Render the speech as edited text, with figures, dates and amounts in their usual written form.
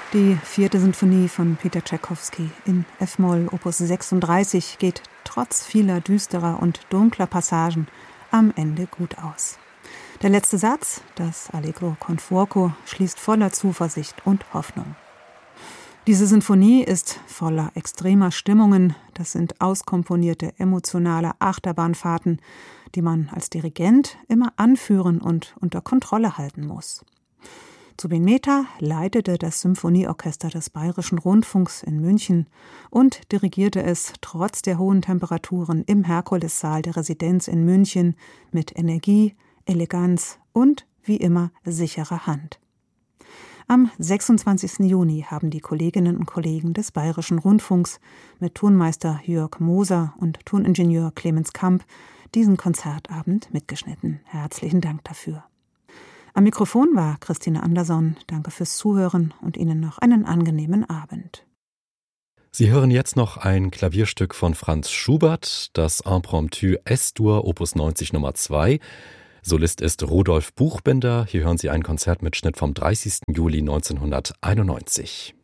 Die 4. Sinfonie von Peter Tschaikowski in F-Moll Opus 36 geht trotz vieler düsterer und dunkler Passagen am Ende gut aus. Der letzte Satz, das Allegro con fuoco, schließt voller Zuversicht und Hoffnung. Diese Sinfonie ist voller extremer Stimmungen. Das sind auskomponierte emotionale Achterbahnfahrten, die man als Dirigent immer anführen und unter Kontrolle halten muss. Zubin Mehta leitete das Symphonieorchester des Bayerischen Rundfunks in München und dirigierte es trotz der hohen Temperaturen im Herkulessaal der Residenz in München mit Energie, Eleganz und, wie immer, sicherer Hand. Am 26. Juni haben die Kolleginnen und Kollegen des Bayerischen Rundfunks mit Tonmeister Jörg Moser und Toningenieur Clemens Kamp diesen Konzertabend mitgeschnitten. Herzlichen Dank dafür. Am Mikrofon war Christine Anderson. Danke fürs Zuhören und Ihnen noch einen angenehmen Abend. Sie hören jetzt noch ein Klavierstück von Franz Schubert, das Impromptu S-Dur, Opus 90 Nummer 2. Solist ist Rudolf Buchbinder. Hier hören Sie ein Konzert mit Schnitt vom 30. Juli 1991.